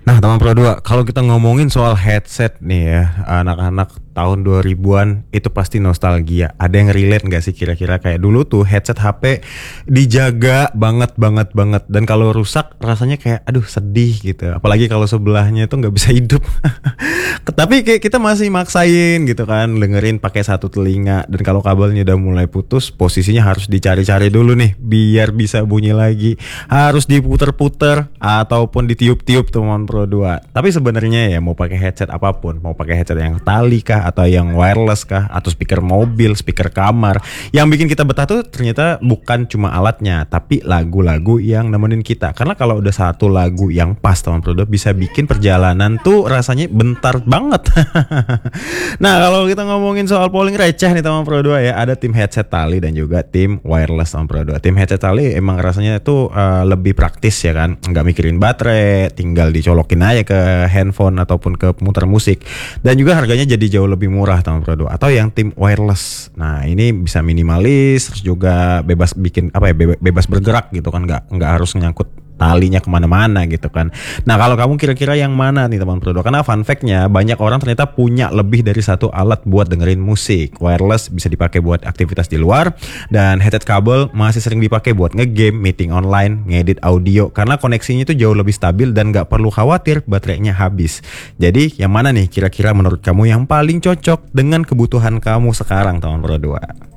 Nah, teman Pro 2, kalau kita ngomongin soal headset nih ya, anak-anak tahun 2000-an itu pasti nostalgia. Ada yang relate nggak sih kira-kira kayak dulu tuh headset HP dijaga banget banget banget, dan kalau rusak rasanya kayak aduh sedih gitu. Apalagi kalau sebelahnya itu nggak bisa hidup. Tapi kayak kita masih maksain gitu kan, dengerin pakai satu telinga, dan kalau kabelnya udah mulai putus, posisinya harus dicari-cari dulu nih biar bisa bunyi lagi. Harus diputer-puter ataupun ditiup-tiup teman Pro 2. Tapi sebenarnya ya mau pakai headset apapun, mau pakai headset yang tali kah atau yang wireless kah atau speaker mobil, speaker kamar, yang bikin kita betah tuh ternyata bukan cuma alatnya, tapi lagu-lagu yang nemenin kita. Karena kalau udah satu lagu yang pas teman Pro 2 bisa bikin perjalanan tuh rasanya bentar banget. Nah, kalau kita ngomongin soal polling receh nih teman Pro 2 ya, ada tim headset tali dan juga tim wireless teman Pro 2. Tim headset tali emang rasanya itu lebih praktis ya kan, nggak mikirin baterai, tinggal dicolokin aja ke handphone ataupun ke pemutar musik, dan juga harganya jadi jauh lebih murah teman Pro 2. Atau yang tim wireless, nah ini bisa minimalis, terus juga bebas bikin apa ya, bebas bergerak gitu kan, nggak harus nyangkut talinya kemana-mana gitu kan. Nah, kalau kamu kira-kira yang mana nih teman Pro 2? Karena fun fact-nya banyak orang ternyata punya lebih dari satu alat buat dengerin musik. Wireless bisa dipakai buat aktivitas di luar, dan headset kabel masih sering dipakai buat ngegame, meeting online, ngedit audio, karena koneksinya itu jauh lebih stabil dan nggak perlu khawatir baterainya habis. Jadi yang mana nih kira-kira menurut kamu yang paling cocok dengan kebutuhan kamu sekarang teman Pro 2?